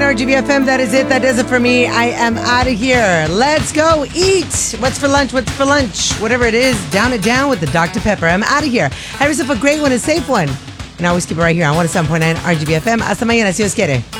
RGBFM. That is it. That does it for me. I am out of here. Let's go eat. What's for lunch? What's for lunch? Whatever it is, down it down with the Dr. Pepper. I'm out of here. Have yourself a great one, a safe one. And always keep it right here on 107.9 RGBFM. Hasta mañana, si Dios quiere.